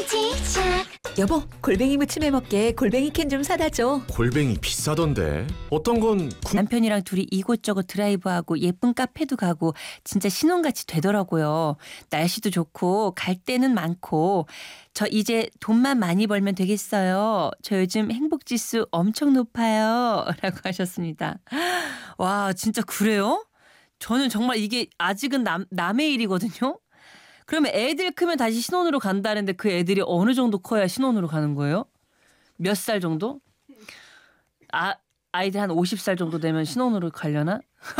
여보, 골뱅이 무침 해먹게 골뱅이 캔 좀 사다 줘. 골뱅이 비싸던데. 어떤 건 남편이랑 둘이 이곳저곳 드라이브하고 예쁜 카페도 가고 진짜 신혼같이 되더라고요. 날씨도 좋고 갈 데는 많고. 저 이제 돈만 많이 벌면 되겠어요. 저 요즘 행복지수 엄청 높아요. 라고 하셨습니다. 와, 진짜 그래요? 저는 정말 이게 아직은 남의 일이거든요. 그러면 애들 크면 다시 신혼으로 간다는데 그 애들이 어느 정도 커야 신혼으로 가는 거예요? 몇 살 정도? 아이들 한 50살 정도 되면 신혼으로 가려나?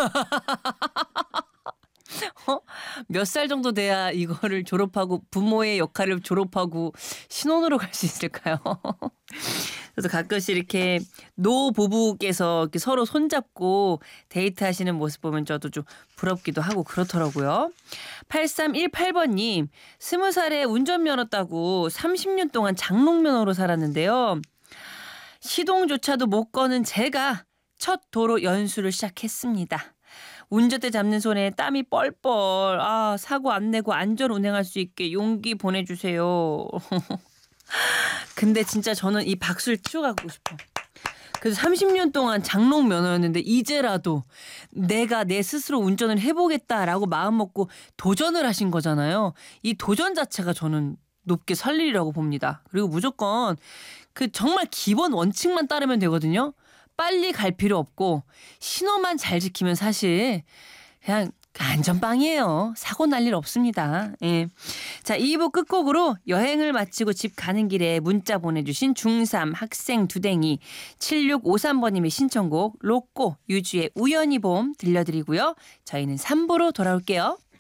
몇 살 정도 돼야 이거를 졸업하고 부모의 역할을 졸업하고 신혼으로 갈 수 있을까요? 그래서 가끔씩 이렇게 노부부께서 이렇게 서로 손잡고 데이트하시는 모습 보면 저도 좀 부럽기도 하고 그렇더라고요. 8318번님, 20살에 운전면허 따고 30년 동안 장롱면허로 살았는데요. 시동조차도 못 거는 제가 첫 도로 연수를 시작했습니다. 운전대 잡는 손에 땀이 뻘뻘. 사고 안 내고 안전 운행할 수 있게 용기 보내주세요. 근데 진짜 저는 이 박수를 치워가고 싶어. 그래서 30년 동안 장롱 면허였는데 이제라도 내가 내 스스로 운전을 해보겠다라고 마음 먹고 도전을 하신 거잖아요. 이 도전 자체가 저는 높게 살 일이라고 봅니다. 그리고 무조건 그 정말 기본 원칙만 따르면 되거든요. 빨리 갈 필요 없고 신호만 잘 지키면 사실 그냥 안전빵이에요. 사고 날 일 없습니다. 예. 자, 2부 끝곡으로 여행을 마치고 집 가는 길에 문자 보내주신 중3 학생 두댕이 7653번님의 신청곡 로꼬 유주의 우연히 봄 들려드리고요. 저희는 3부로 돌아올게요.